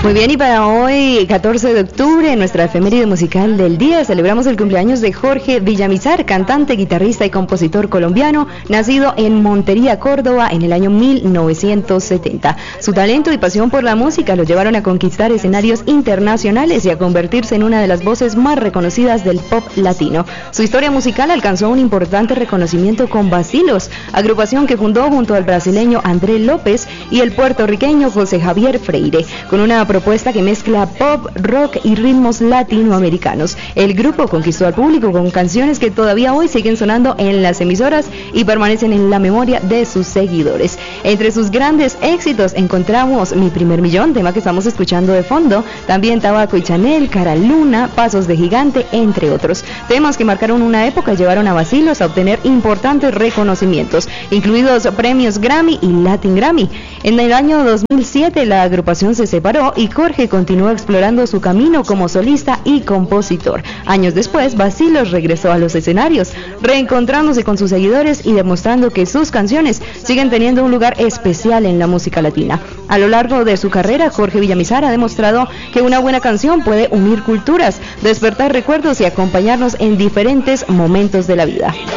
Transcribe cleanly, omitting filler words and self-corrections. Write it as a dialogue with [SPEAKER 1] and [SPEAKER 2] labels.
[SPEAKER 1] Muy bien, y para hoy, 14 de octubre, en nuestra efeméride musical del día, celebramos el cumpleaños de Jorge Villamizar, cantante, guitarrista y compositor colombiano, nacido en Montería, Córdoba, en el año 1970. Su talento y pasión por la música lo llevaron a conquistar escenarios internacionales y a convertirse en una de las voces más reconocidas del pop latino. Su historia musical alcanzó un importante reconocimiento con Bacilos, agrupación que fundó junto al brasileño André López y el puertorriqueño José Javier Freire, con una propuesta que mezcla pop, rock y ritmos latinoamericanos. El grupo conquistó al público con canciones que todavía hoy siguen sonando en las emisoras y permanecen en la memoria de sus seguidores. Entre sus grandes éxitos encontramos Mi Primer Millón, tema que estamos escuchando de fondo, también Tabaco y Chanel, Cara Luna, Pasos de Gigante, entre otros. Temas que marcaron una época y llevaron a Bacilos a obtener importantes reconocimientos, incluidos premios Grammy y Latin Grammy. En el año 2007 la agrupación se separó y Jorge continuó explorando su camino como solista y compositor. Años después, Bacilos regresó a los escenarios, reencontrándose con sus seguidores y demostrando que sus canciones siguen teniendo un lugar especial en la música latina. A lo largo de su carrera, Jorge Villamizar ha demostrado que una buena canción puede unir culturas, despertar recuerdos y acompañarnos en diferentes momentos de la vida.